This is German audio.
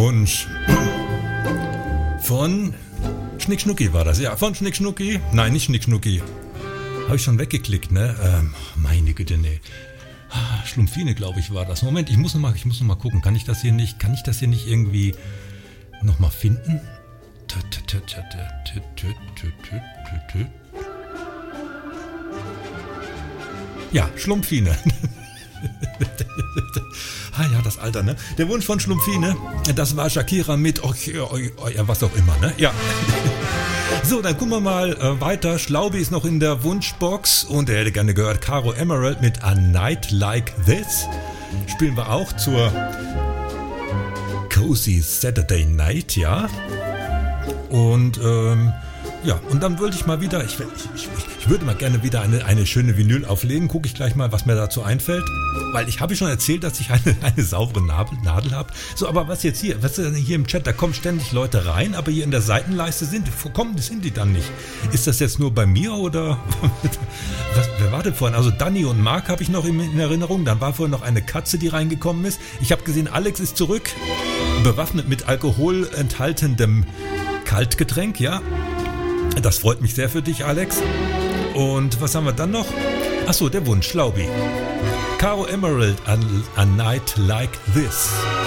Wunsch von Schnick Schnucki war das, ja, von Schnick Schnucki. Nein, nicht Schnick Schnucki. Habe ich schon weggeklickt, ne? Meine Güte, ne. Schlumpfine, glaube ich, war das. Moment, ich muss noch mal gucken. Kann ich das hier nicht irgendwie noch mal finden? Ja, Schlumpfine. Ja, das Alter, ne? Der Wunsch von Schlumpfine, das war Shakira mit was auch immer, ne? Ja. So, dann gucken wir mal weiter. Schlaubi ist noch in der Wunschbox und er hätte gerne gehört Caro Emerald mit A Night Like This. Spielen wir auch zur Cozy Saturday Night, ja. Und ja, und dann würde ich mal wieder, ich würde mal gerne wieder eine schöne Vinyl auflegen. Gucke ich gleich mal, was mir dazu einfällt. Weil ich habe schon erzählt, dass ich eine saubere Nadel habe. So, aber was jetzt hier? Was ist denn hier im Chat? Da kommen ständig Leute rein, aber hier in der Seitenleiste sind die dann nicht. Ist das jetzt nur bei mir oder? Wer war denn vorhin? Also Danny und Mark habe ich noch in Erinnerung. Dann war vorhin noch eine Katze, die reingekommen ist. Ich habe gesehen, Alex ist zurück. Bewaffnet mit Alkohol enthaltendem Kaltgetränk, ja. Das freut mich sehr für dich, Alex. Und was haben wir dann noch? Achso, der Wunsch, Schlaubi. Caro Emerald, A Night Like This.